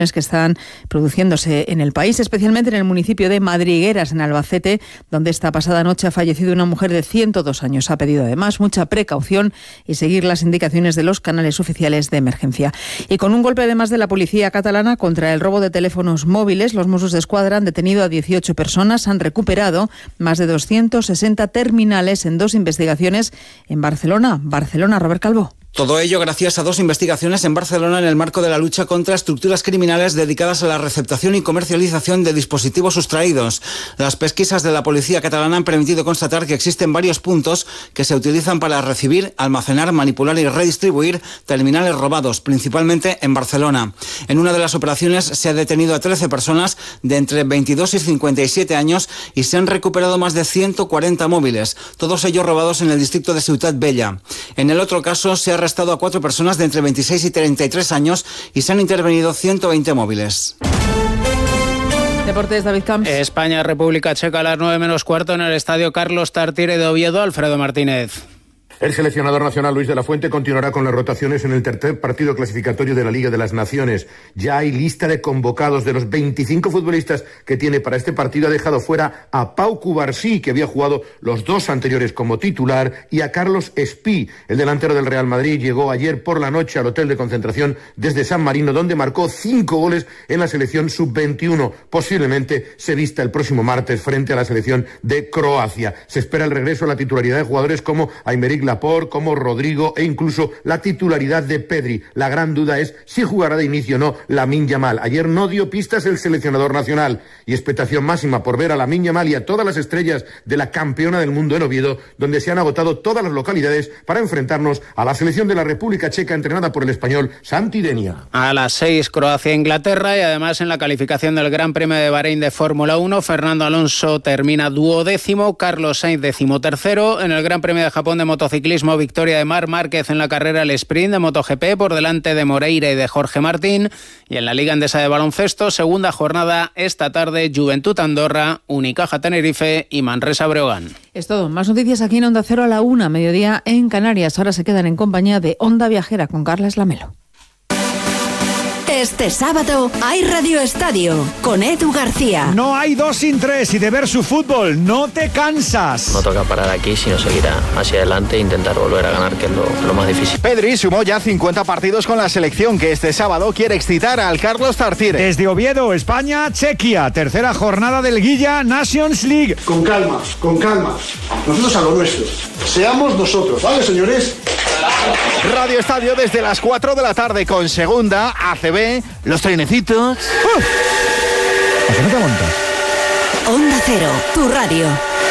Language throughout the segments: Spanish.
que están produciéndose en el país, especialmente en el municipio de Madrigueras, en Albacete, donde esta pasada noche ha fallecido una mujer de 102 años. Ha pedido además mucha precaución y seguir las indicaciones de los canales oficiales de emergencia. Y con un golpe además de la policía catalana contra el robo de teléfonos móviles, los Mossos d'Esquadra han detenido a 18 personas, han recuperado más de 260 terminales en 2 investigaciones en Barcelona. Robert Calvo. Todo ello gracias a 2 investigaciones en Barcelona en el marco de la lucha contra estructuras criminales dedicadas a la receptación y comercialización de dispositivos sustraídos. Las pesquisas de la policía catalana han permitido constatar que existen varios puntos que se utilizan para recibir, almacenar, manipular y redistribuir terminales robados, principalmente en Barcelona. En una de las operaciones se ha detenido a 13 personas de entre 22 y 57 años y se han recuperado más de 140 móviles, todos ellos robados en el distrito de Ciutat Vella. En el otro caso se ha arrestado a 4 personas de entre 26 y 33 años y se han intervenido 120 móviles. Deportes, David Camps. España, República Checa a las 9:15 en el estadio Carlos Tartiere de Oviedo. Alfredo Martínez. El seleccionador nacional Luis de la Fuente continuará con las rotaciones en el tercer partido clasificatorio de la Liga de las Naciones. Ya hay lista de convocados. De los 25 futbolistas que tiene para este partido, ha dejado fuera a Pau Cubarsí, que había jugado los 2 anteriores como titular, y a Carlos Espí. El delantero del Real Madrid llegó ayer por la noche al hotel de concentración desde San Marino, donde marcó 5 goles en la selección sub-21. Posiblemente se vista el próximo martes frente a la selección de Croacia. Se espera el regreso a la titularidad de jugadores como Aymeric Laporte, como Rodrigo e incluso la titularidad de Pedri. La gran duda es si jugará de inicio o no Lamine Yamal. Ayer no dio pistas el seleccionador nacional y expectación máxima por ver a Lamine Yamal y a todas las estrellas de la campeona del mundo en Oviedo, donde se han agotado todas las localidades para enfrentarnos a la selección de la República Checa entrenada por el español Santi Denia. A las 6 Croacia-Inglaterra y además en la calificación del Gran Premio de Bahrein de Fórmula 1, Fernando Alonso termina 12º, Carlos Sainz 13º. En el Gran Premio de Japón de motociclismo, victoria de Marc Márquez en la carrera al sprint de MotoGP por delante de Moreira y de Jorge Martín. Y en la Liga Endesa de baloncesto, segunda jornada esta tarde, Juventud Andorra, Unicaja Tenerife y Manresa Breogán. Es todo. Más noticias aquí en Onda Cero a la 1, mediodía en Canarias. Ahora se quedan en compañía de Onda Viajera con Carlas Lamelo. Este sábado hay Radio Estadio con Edu García. No hay 2 sin 3 y de ver su fútbol no te cansas. No toca parar aquí, sino seguir hacia adelante e intentar volver a ganar, que es lo más difícil. Pedri sumó ya 50 partidos con la selección, que este sábado quiere excitar al Carlos Tartiere. Desde Oviedo, España, Chequia, tercera jornada del Guilla Nations League. Con calma, nosotros a lo nuestro. Seamos nosotros, ¿vale, señores? Radio Estadio desde las 4 de la tarde con segunda, ACB, los trenecitos. ¿Así no te montas? Onda Cero, tu radio.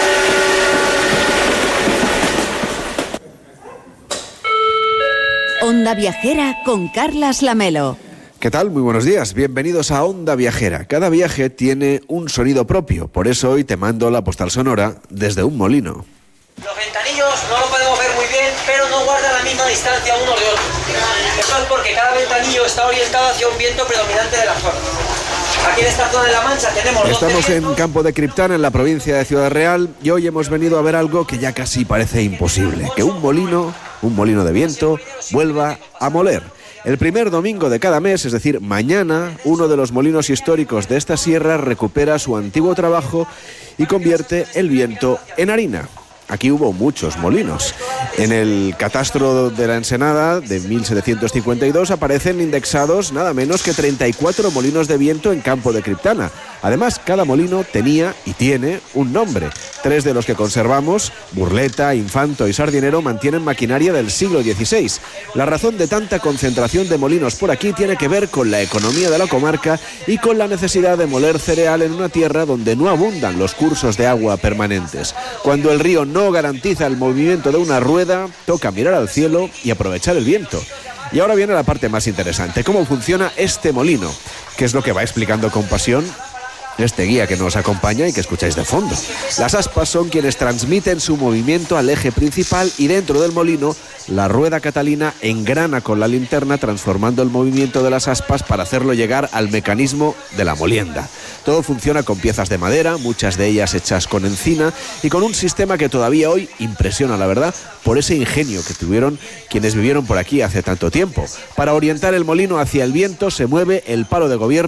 Onda Viajera con Carlas Lamelo. ¿Qué tal? Muy buenos días. Bienvenidos a Onda Viajera. Cada viaje tiene un sonido propio. Por eso hoy te mando la postal sonora desde un molino. Los ventanillos no lo podemos ver muy bien, pero no guardan la misma distancia unos de otros. Eso es porque cada ventanillo está orientado hacia un viento predominante de la zona. Aquí en esta zona de La Mancha tenemos... Estamos en Campo de Criptana, en la provincia de Ciudad Real, y hoy hemos venido a ver algo que ya casi parece imposible. Que un molino de viento, vuelva a moler. El primer domingo de cada mes, es decir, mañana, uno de los molinos históricos de esta sierra recupera su antiguo trabajo y convierte el viento en harina. Aquí hubo muchos molinos. En el catastro de la Ensenada de 1752 aparecen indexados nada menos que 34 molinos de viento en Campo de Criptana. Además, cada molino tenía y tiene un nombre. 3 de los que conservamos, Burleta, Infanto y Sardinero, mantienen maquinaria del siglo XVI. La razón de tanta concentración de molinos por aquí tiene que ver con la economía de la comarca y con la necesidad de moler cereal en una tierra donde no abundan los cursos de agua permanentes. Cuando el río no garantiza el movimiento de una rueda, toca mirar al cielo y aprovechar el viento. Y ahora viene la parte más interesante, cómo funciona este molino, que es lo que va explicando con pasión este guía que nos acompaña y que escucháis de fondo. Las aspas son quienes transmiten su movimiento al eje principal y dentro del molino la rueda catalina engrana con la linterna transformando el movimiento de las aspas para hacerlo llegar al mecanismo de la molienda. Todo funciona con piezas de madera, muchas de ellas hechas con encina y con un sistema que todavía hoy impresiona, la verdad, por ese ingenio que tuvieron quienes vivieron por aquí hace tanto tiempo. Para orientar el molino hacia el viento se mueve el palo de gobierno